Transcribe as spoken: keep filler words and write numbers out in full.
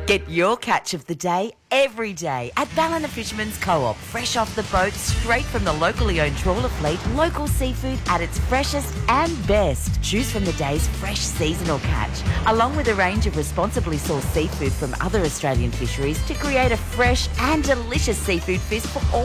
Get your catch of the day every day at Ballina Fisherman's Co-op. Fresh off the boat, straight from the locally owned trawler fleet, local seafood at its freshest and best. Choose from the day's fresh seasonal catch, along with a range of responsibly sourced seafood from other Australian fisheries to create a fresh and delicious seafood feast for all